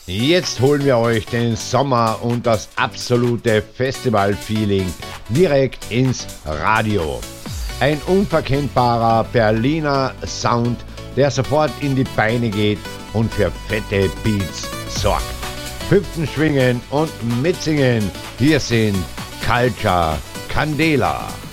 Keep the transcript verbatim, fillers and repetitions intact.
Jetzt holen wir euch den Sommer und das absolute Festival-Feeling direkt ins Radio. Ein unverkennbarer Berliner Sound, der sofort in die Beine geht und für fette Beats sorgt. Hüpfen, schwingen und mitsingen. Hier sind Culture Candela.